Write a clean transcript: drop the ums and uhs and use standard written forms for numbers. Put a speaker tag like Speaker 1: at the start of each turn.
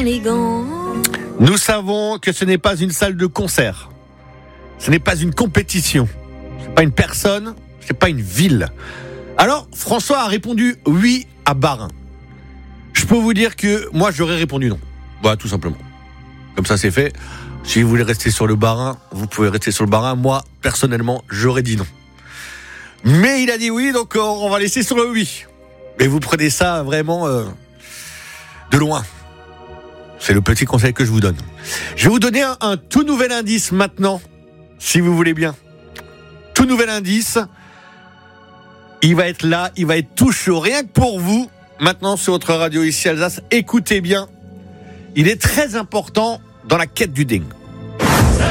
Speaker 1: les gants.
Speaker 2: Nous savons que ce n'est pas une salle de concert. Ce n'est pas une compétition. Ce n'est pas une personne. Ce n'est pas une ville. Alors, François a répondu oui à Barin. Je peux vous dire que moi, j'aurais répondu non. Voilà, tout simplement. Comme ça, c'est fait. Si vous voulez rester sur le Barin, vous pouvez rester sur le Barin. Moi, personnellement, j'aurais dit non. Mais il a dit oui, donc on va laisser sur le oui. Mais vous prenez ça vraiment de loin. C'est le petit conseil que je vous donne. Je vais vous donner un tout nouvel indice maintenant, si vous voulez bien. Tout nouvel indice. Il va être là, il va être tout chaud, rien que pour vous. Maintenant, sur votre radio ici Alsace, écoutez bien. Il est très important dans la quête du dingue.